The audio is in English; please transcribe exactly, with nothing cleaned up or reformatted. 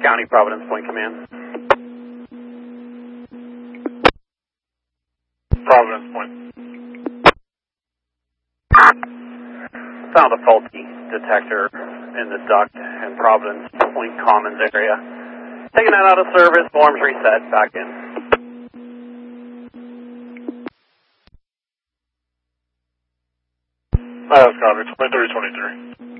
County, Providence Point Command. Providence Point. Found a faulty detector in the duct in Providence Point Commons area. Taking that out of service, forms reset, back in. That's copy, twenty-three twenty-three.